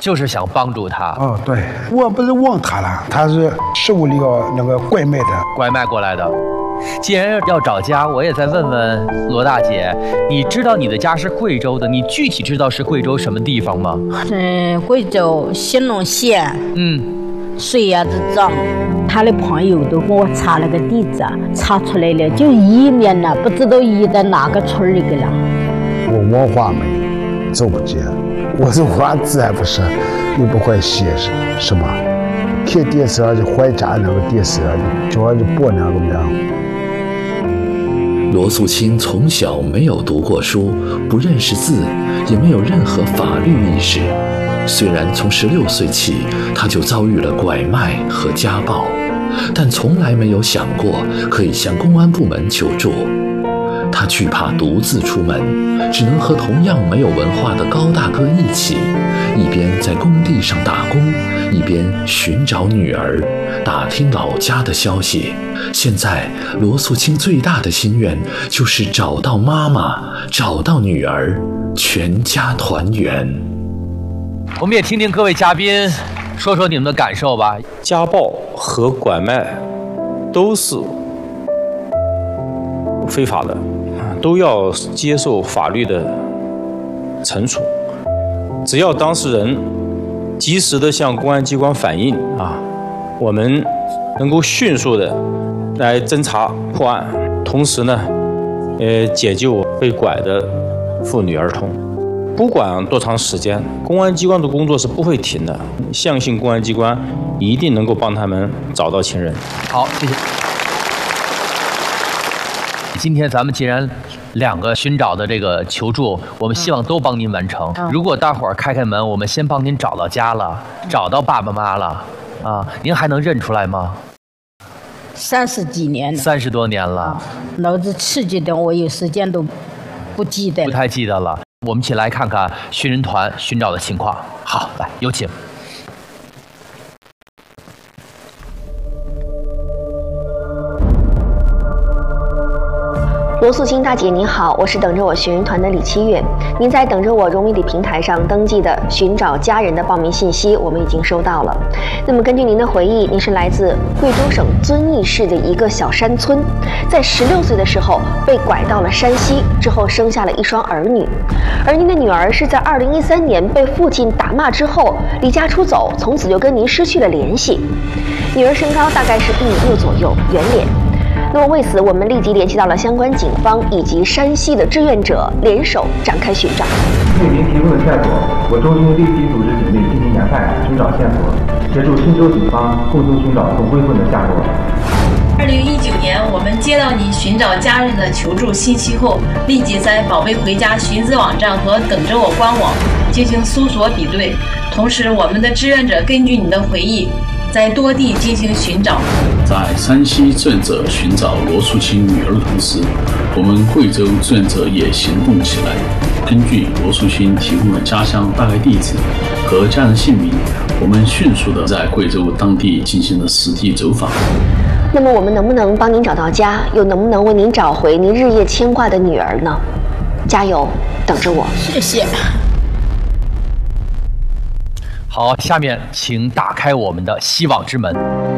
就是想帮助他。 哦，对，我不是问他了，他是十五里那个拐卖的， 拐卖过来的。既然要找家，我也再问问罗大姐，你知道你的家是贵州的，你具体知道是贵州什么地方吗？ 贵州兴隆县。水鸭子庄。他的朋友都跟我查了个地址，查出来了，就移民了，不知道移到哪个村里去了。 我文化没，走不进。我是华字还不是，你不会写什么？看电视上就怀家那个电视上就播那个样。 罗素清从小没有读过书，不认识字，也没有任何法律意识。虽然从16岁起，他就遭遇了拐卖和家暴，但从来没有想过可以向公安部门求助。他惧怕独自出门，只能和同样没有文化的高大哥一起，一边在工地上打工，一边寻找女儿，打听老家的消息。现在罗素清最大的心愿就是找到妈妈，找到女儿，全家团圆。 我们也听听各位嘉宾说说你们的感受吧。 家暴和拐卖都是非法的，都要接受法律的惩处。只要当事人及时的向公安机关反映我们能够迅速的来侦查破案，同时呢，解救被拐的妇女儿童。不管多长时间，公安机关的工作是不会停的。相信公安机关一定能够帮他们找到亲人。 好，谢谢。今天咱们既然2个寻找的这个求助，我们希望都帮您完成。如果大伙儿开门，我们先帮您找到家了，找到爸爸妈了您还能认出来吗 ？30几年了 ，30多年了。 脑子刺激的，我有时间都不记得了， 不太记得了。我们一起来看看寻人团寻找的情况。好，来有请。 罗素清大姐您好，我是等着我寻人团的李七月。您在等着我荣誉里平台上登记的寻找家人的报名信息，我们已经收到了。那么根据您的回忆，您是来自贵州省遵义市的一个小山村，在16岁的时候被拐到了山西，之后生下了一双儿女。而您的女儿是在2013年被父亲打骂之后离家出走，从此就跟您失去了联系。女儿身高大概是1.6米左右，圆脸。那么为此，我们立即联系到了相关警方以及山西的志愿者，联手展开寻找。 对您提供的线索，我周军立即组织警力进行研判，寻找线索，协助新州警方共同寻找总归份的下落。 2019年，我们接到你寻找家人的求助信息后，立即在宝贝回家寻资网站和等着我官网进行搜索比对，同时我们的志愿者根据你的回忆，在多地进行寻找。 在山西志愿者寻找罗素清女儿的同时，我们贵州志愿者也行动起来。根据罗素清提供的家乡大概地址和家人姓名，我们迅速地在贵州当地进行了实地走访。 那么我们能不能帮您找到家，又能不能为您找回您日夜牵挂的女儿呢？加油，等着我。 谢谢。 好，下面请打开我们的希望之门。